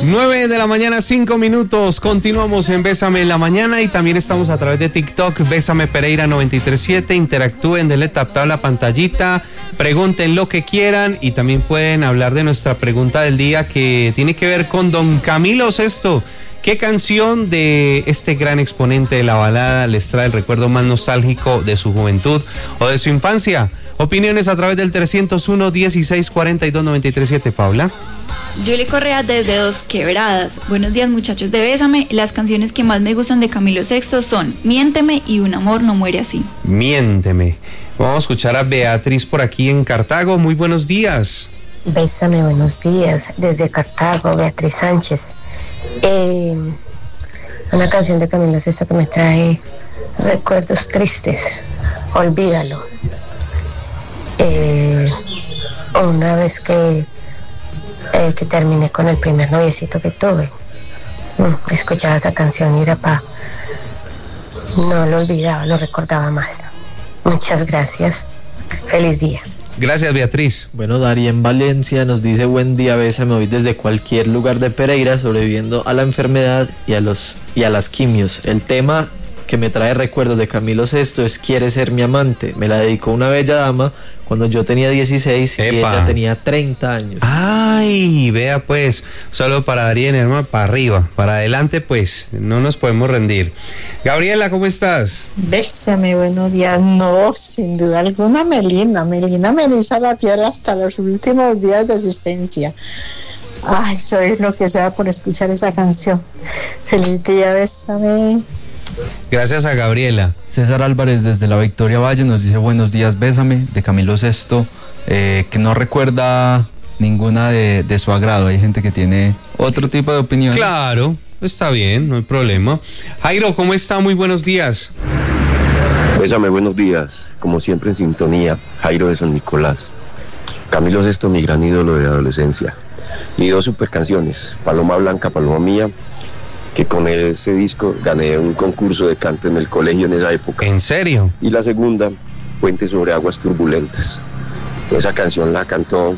9 de la mañana, 5 minutos. Continuamos en Bésame en la Mañana y también estamos a través de TikTok, Bésame Pereira 937. Interactúen, denle tap a la pantallita, pregunten lo que quieran y también pueden hablar de nuestra pregunta del día que tiene que ver con don Camilo Sesto. ¿Qué canción de este gran exponente de la balada les trae el recuerdo más nostálgico de su juventud o de su infancia? Opiniones a través del 301-1642-937, Paula. Julie Correa desde Dos Quebradas. Buenos días, muchachos de Bésame. Las canciones que más me gustan de Camilo Sesto son Miénteme y Un amor no muere así. Miénteme. Vamos a escuchar a Beatriz por aquí en Cartago. Muy buenos días. Bésame, buenos días. Desde Cartago, Beatriz Sánchez. Una canción de Camilo Sesto que me trae recuerdos tristes. Olvídalo. Una vez que terminé con el primer noviecito que tuve, escuchaba esa canción y no lo olvidaba, lo recordaba más. Muchas gracias. Feliz día. Gracias, Beatriz. Bueno, Daría en Valencia nos dice: buen día, bésame hoy desde cualquier lugar de Pereira, sobreviviendo a la enfermedad y a las quimios. El tema que me trae recuerdos de Camilo Sesto es Quiere ser mi amante. Me la dedicó una bella dama cuando yo tenía 16 y ella tenía 30 años. Ay, vea pues, solo para Daría, hermano, para arriba, para adelante pues, no nos podemos rendir. Gabriela, ¿cómo estás? Bésame, buenos días. No, sin duda alguna, Melina me hizo la piel hasta los últimos días de existencia. Ay, soy lo que sea por escuchar esa canción. Feliz día, bésame. Gracias a Gabriela. César Álvarez desde la Victoria Valle nos dice: buenos días, Bésame, de Camilo Sesto, que no recuerda ninguna de su agrado. Hay gente que tiene otro tipo de opinión. Claro, está bien, no hay problema. Jairo, ¿cómo está? Muy buenos días. Bésame, buenos días. Como siempre en sintonía, Jairo de San Nicolás. Camilo Sesto, mi gran ídolo de la adolescencia. Y dos super canciones, Paloma Blanca, Paloma Mía, que con ese disco gané un concurso de canto en el colegio en esa época. ¿En serio? Y la segunda, Puente sobre aguas turbulentas. Esa canción la cantó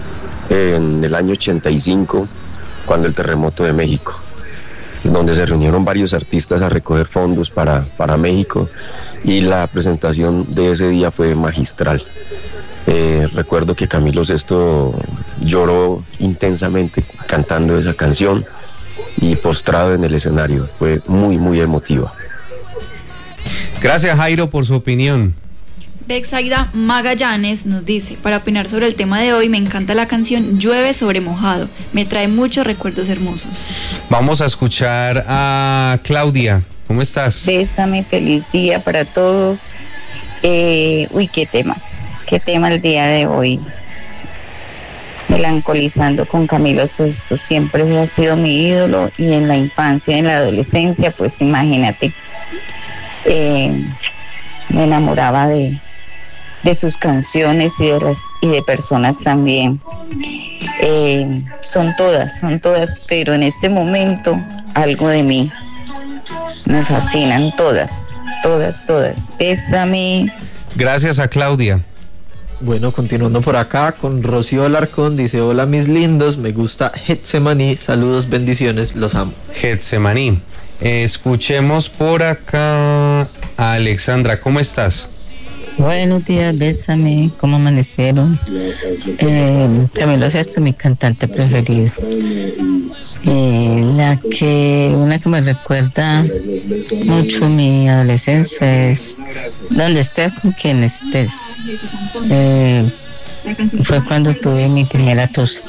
en el año 85, cuando el terremoto de México, donde se reunieron varios artistas a recoger fondos para México, y la presentación de ese día fue magistral. Recuerdo que Camilo Sesto lloró intensamente cantando esa canción y postrado en el escenario. Fue muy, muy emotiva. Gracias, Jairo, por su opinión. Bexaida Magallanes nos dice: para opinar sobre el tema de hoy, me encanta la canción Llueve sobre mojado, me trae muchos recuerdos hermosos. Vamos a escuchar a Claudia. ¿Cómo estás? Bésame, feliz día para todos. Qué tema el día de hoy. Melancolizando con Camilo Sesto, siempre ha sido mi ídolo, y en la infancia y en la adolescencia, pues imagínate, me enamoraba de sus canciones y de personas también. Son todas, pero en este momento algo de mí me fascinan todas. Bésame. Gracias a Claudia. Bueno, continuando por acá con Rocío Alarcón, dice: hola mis lindos, me gusta Getsemaní, saludos, bendiciones, los amo. Getsemaní. Escuchemos por acá a Alexandra. ¿Cómo estás? Buenos días, Bésame, ¿cómo amanecieron? Camilo Sesto, mi cantante preferido. Una que me recuerda mucho mi adolescencia es Donde estés, con quien estés. Fue cuando tuve mi primera tos.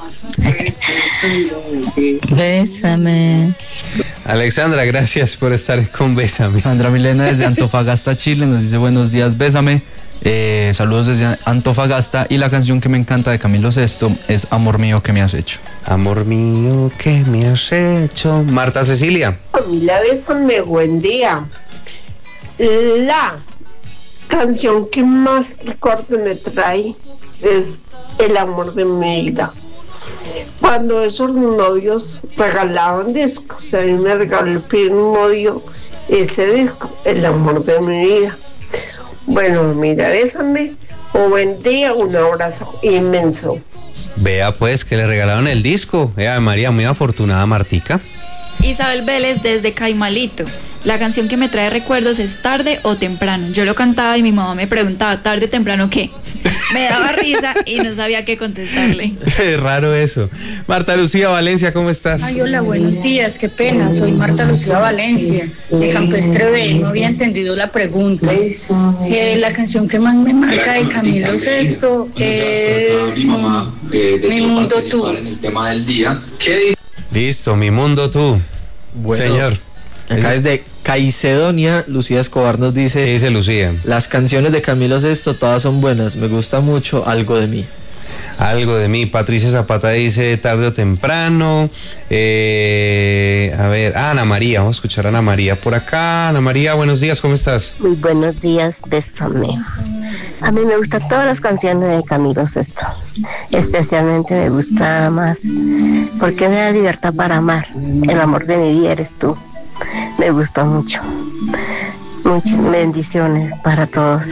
Bésame. Alexandra, gracias por estar con Bésame. Sandra Milena desde Antofagasta, Chile, nos dice: buenos días, Bésame. Saludos desde Antofagasta, y la canción que me encanta de Camilo Sesto es Amor mío, ¿qué me has hecho? Amor mío, ¿qué me has hecho? Marta Cecilia. Camila, Bésame, buen día. La canción que más recuerdo me trae es El amor de mi vida. Cuando esos novios regalaban discos, a mí me regaló el primer novio ese disco, El amor de mi vida. Bueno, mira, Bésame, un buen día, un abrazo inmenso. Vea pues que le regalaron el disco. María, muy afortunada Martica. Isabel Vélez desde Caimalito. La canción que me trae recuerdos es Tarde o Temprano. Yo lo cantaba y mi mamá me preguntaba, ¿tarde o temprano qué? Me daba risa y no sabía qué contestarle. Es raro eso. Marta Lucía Valencia, ¿cómo estás? Ay, hola, buenos días, qué pena. Soy Marta Lucía Valencia, de Campestre B. No había entendido la pregunta. La canción que más me marca de Camilo Sesto es Mi Mundo Tú. En el tema del día. Listo, Mi Mundo Tú. Bueno, señor. Acá desde Caicedonia, Lucía Escobar nos dice... ¿Qué dice Lucía? Las canciones de Camilo Sesto todas son buenas, me gusta mucho Algo de mí. Algo de mí. Patricia Zapata dice Tarde o Temprano. A ver, Ana María, vamos a escuchar a Ana María por acá. Ana María, buenos días, ¿cómo estás? Muy buenos días, bésame. A mí me gustan todas las canciones de Camilo Sesto. Especialmente me gusta más Porque me da libertad para amar. El amor de mi vida eres tú. Me gusta mucho. Muchas bendiciones para todos.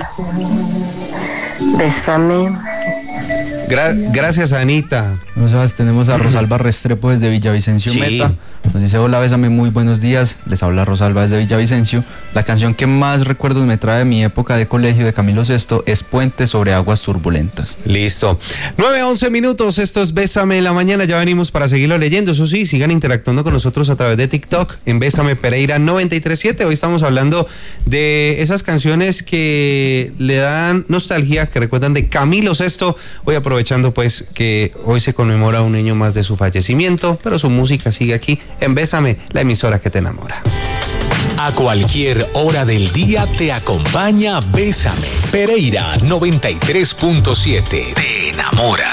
Bésame. Gracias, Anita. Bueno, Sebas, tenemos a Rosalba Restrepo desde Villavicencio, sí. Meta. Nos dice, hola, bésame, muy buenos días. Les habla Rosalba desde Villavicencio. La canción que más recuerdos me trae de mi época de colegio de Camilo Sesto es Puente sobre aguas turbulentas. Listo. 9:11 minutos, esto es Bésame en la mañana, ya venimos para seguirlo leyendo. Eso sí, sigan interactuando con nosotros a través de TikTok en Bésame Pereira 937. Hoy estamos hablando de esas canciones que le dan nostalgia, que recuerdan de Camilo Sesto. Hoy aprovechando pues que hoy se conmemora un año más de su fallecimiento, pero su música sigue aquí en Bésame, la emisora que te enamora. A cualquier hora del día te acompaña Bésame. Pereira 93.7. Te enamora.